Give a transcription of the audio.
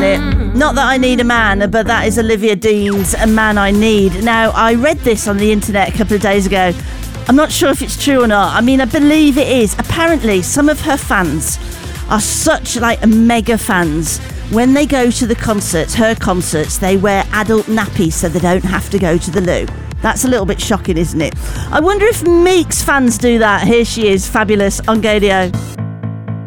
it? Not that I need a man, but that is Olivia Dean's A Man I Need. Now, I read this on the internet a couple of days ago. I'm not sure if it's true or not. I mean, I believe it is. Apparently, some of her fans are such mega fans. When they go to the concerts, her concerts, they wear adult nappies so they don't have to go to the loo. That's a little bit shocking, isn't it? I wonder if Meek's fans do that. Here she is, Fabulous on Gadio.